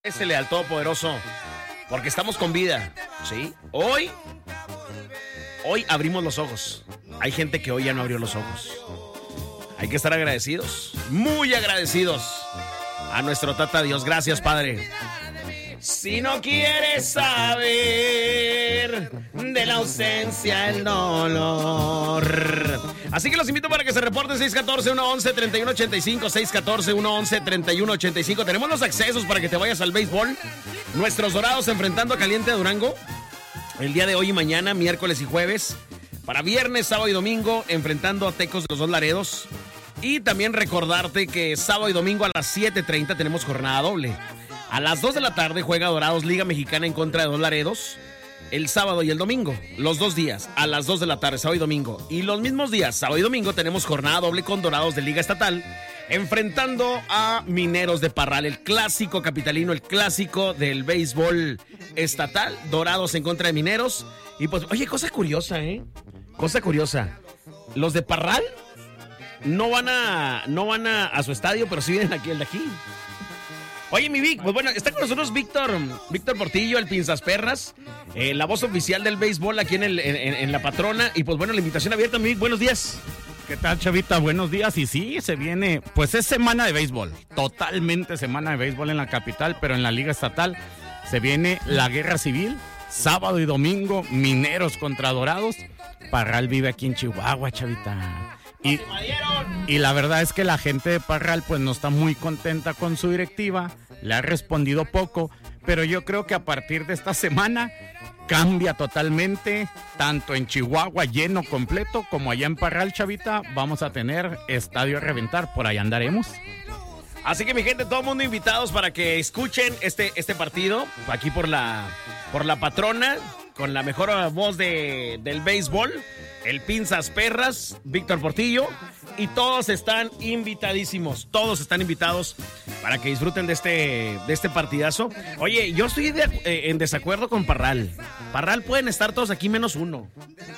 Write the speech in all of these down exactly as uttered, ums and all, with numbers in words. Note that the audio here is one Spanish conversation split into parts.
Agradecele al Todopoderoso, porque estamos con vida, ¿sí? Hoy, hoy abrimos los ojos. Hay gente que hoy ya no abrió los ojos. Hay que estar agradecidos, muy agradecidos a nuestro Tata Dios. Gracias, Padre. Si no quieres saber de la ausencia, el dolor. Así que los invito para que se reporten seis uno cuatro, uno once, treinta y uno ochenta y cinco, seis uno cuatro, uno once, treinta y uno ochenta y cinco. Tenemos los accesos para que te vayas al béisbol. Nuestros Dorados enfrentando a Caliente de Durango el día de hoy y mañana, miércoles y jueves. Para viernes, sábado y domingo enfrentando a Tecos de los Dos Laredos. Y también recordarte que sábado y domingo a las siete treinta tenemos jornada doble. A las dos de la tarde juega Dorados Liga Mexicana en contra de Dos Laredos. El sábado y el domingo, los dos días, a las dos de la tarde, sábado y domingo. Y los mismos días, sábado y domingo, tenemos jornada doble con Dorados de Liga Estatal, enfrentando a Mineros de Parral, el clásico capitalino, el clásico del béisbol estatal. Dorados en contra de Mineros. Y pues, oye, cosa curiosa, ¿eh? Cosa curiosa. Los de Parral no van a, no van a, a su estadio, pero sí vienen aquí, el de aquí. Oye, mi Vic, pues bueno, está con nosotros Víctor, Víctor Portillo, el Pinzas Perras, eh, la voz oficial del béisbol aquí en, el, en, en la Patrona. Y pues bueno, la invitación abierta, mi Vic, buenos días. ¿Qué tal, Chavita? Buenos días. Y sí, se viene, pues es semana de béisbol, totalmente semana de béisbol en la capital, pero en la Liga Estatal se viene la guerra civil, sábado y domingo, Mineros contra Dorados. Parral vive aquí en Chihuahua, Chavita. Y, y la verdad es que la gente de Parral pues no está muy contenta con su directiva, le ha respondido poco, pero yo creo que a partir de esta semana cambia totalmente, tanto en Chihuahua lleno completo como allá en Parral, Chavita, vamos a tener estadio a reventar, por allá andaremos. Así que mi gente, todo el mundo invitados para que escuchen este, este partido, aquí por la, por la Patrona, con la mejor voz de, del béisbol. El Pinzas Perras, Víctor Portillo, y todos están invitadísimos, todos están invitados para que disfruten de este, de este partidazo. Oye, yo estoy de, eh, en desacuerdo con Parral. Parral pueden estar todos aquí menos uno.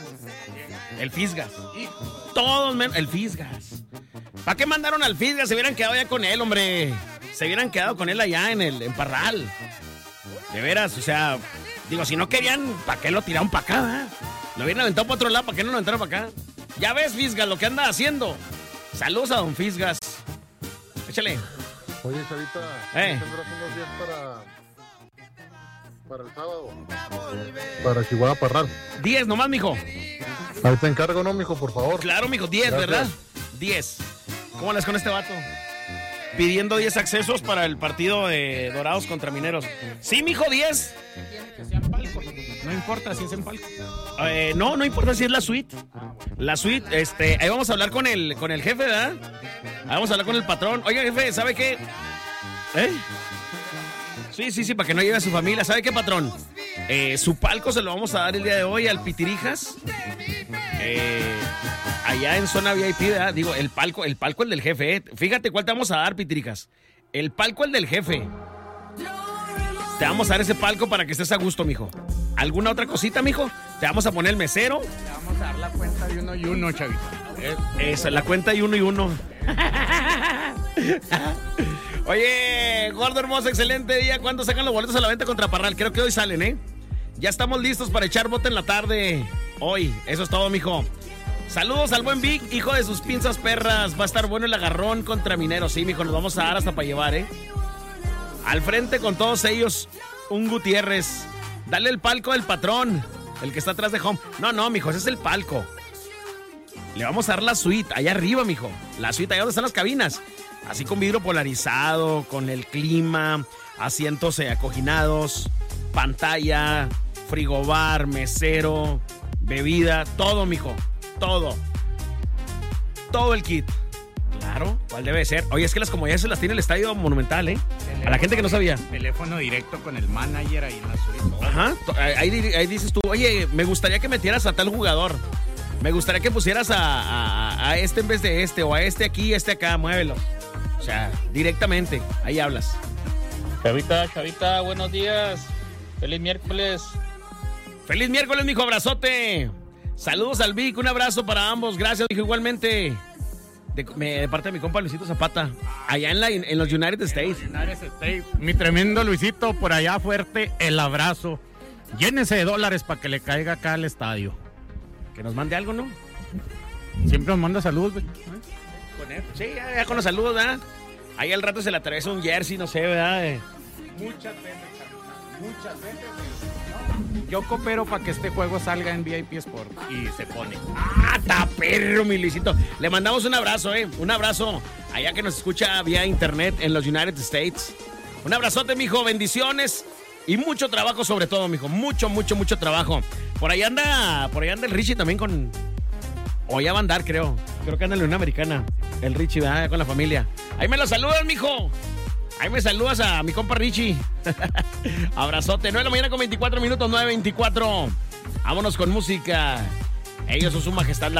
El Fisgas. Todos menos, el Fisgas. ¿Para qué mandaron al Fisgas? Se hubieran quedado ya con él, hombre. Se hubieran quedado con él allá en, el, en Parral. De veras, o sea, digo, si no querían, ¿para qué lo tiraron para acá, eh? Lo hubieran aventado para otro lado, ¿para qué no lo aventaron para acá? Ya ves, Fisgas, lo que anda haciendo. Saludos a don Fisgas. Échale. Oye, Chavita, eh. tendrás unos días para, para el sábado. Para Chihuahua Parral. Diez nomás, mijo. Ahí te encargo, ¿no, mijo? Por favor. Claro, mijo, diez, Gracias. ¿verdad? Diez. ¿Cómo les con este vato? Pidiendo diez accesos para el partido de Dorados contra Mineros. Sí, mijo, diez. Que sea en palco, no importa si es en palco. Eh, no, no importa si es la suite. La suite, este, ahí vamos a hablar con el, con el jefe, ¿verdad? Ahí vamos a hablar con el patrón. Oiga, jefe, ¿sabe qué? ¿Eh? Sí, sí, sí, para que no lleve a su familia. ¿Sabe qué, patrón? Eh, su palco se lo vamos a dar el día de hoy al Pitirijas. Eh, allá en zona V I P, ¿verdad? Digo, el palco, el palco el del jefe, ¿eh? Fíjate cuál te vamos a dar, Pitirijas. El palco el del jefe. Te vamos a dar ese palco para que estés a gusto, mijo. ¿Alguna otra cosita, mijo? Te vamos a poner el mesero. Te vamos a dar la cuenta de uno y uno, Chavita. Esa, la cuenta de uno y uno. Oye, gordo hermoso, excelente día. ¿Cuándo sacan los boletos a la venta contra Parral? Creo que hoy salen, ¿eh? Ya estamos listos para echar bote en la tarde. Hoy, eso es todo, mijo. Saludos al buen Vic, hijo de sus Pinzas Perras. Va a estar bueno el agarrón contra Mineros. Sí, mijo, nos vamos a dar hasta para llevar, ¿eh? Al frente con todos ellos, un Gutiérrez. Dale el palco del patrón, el que está atrás de Home. No, no, mijo, ese es el palco. Le vamos a dar la suite, allá arriba, mijo. La suite, allá donde están las cabinas. Así con vidrio polarizado, con el clima, asientos eh, acoginados, pantalla, frigobar, mesero, bebida, todo, mijo. Todo. Todo el kit. Claro, ¿cuál debe ser? Oye, es que las comodidades se las tiene el Estadio Monumental, ¿eh? Teléfono, a la gente que no sabía. Teléfono directo con el manager ahí en la suite. Ajá, ahí, ahí dices tú, oye, me gustaría que metieras a tal jugador. Me gustaría que pusieras a, a, a este en vez de este, o a este aquí, este acá, muévelo. O sea, directamente, ahí hablas. Chavita, Chavita, buenos días. Feliz miércoles. Feliz miércoles, mijo, abrazote. Saludos al Vic, un abrazo para ambos. Gracias, mijo, igualmente. De, me- de parte de mi compa Luisito Zapata. Allá en, la, en los United States. United States. Mi tremendo Luisito, por allá fuerte, el abrazo. Llénese de dólares para que le caiga acá al estadio. Que nos mande algo, ¿no? Siempre nos manda saludos, güey. Sí, ya, ya con los saludos, ¿verdad? Ahí al rato se le atraviesa un jersey, no sé, ¿verdad? Eh, Muchas veces, muchas veces. Yo coopero para que este juego salga en V I P Sport y se pone. ¡Ah, ta perro, mi Luisito! Le mandamos un abrazo, ¿eh? Un abrazo allá que nos escucha vía internet en los United States. Un abrazote, mijo, bendiciones y mucho trabajo sobre todo, mijo. Mucho, mucho, mucho trabajo. Por ahí anda, por ahí anda el Richie también con... O ya va a andar, creo. Creo que anda en la Unión Americana. El Richie, ¿verdad? Con la familia. Ahí me lo saludas, mijo. Ahí me saludas a mi compa Richie. Abrazote. nueve de la mañana con veinticuatro minutos, nueve veinticuatro. Vámonos con música. Ellos son su majestad. La